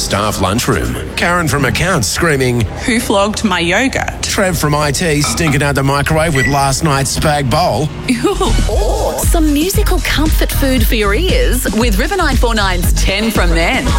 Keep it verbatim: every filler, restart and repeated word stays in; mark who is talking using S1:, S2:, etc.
S1: staff lunchroom. Karen from accounts screaming,
S2: "Who flogged my yogurt?"
S1: Trev from I T stinking out the microwave with last night's spag bowl.
S3: Or some musical comfort food for your ears with River nine four nine's ten from Men.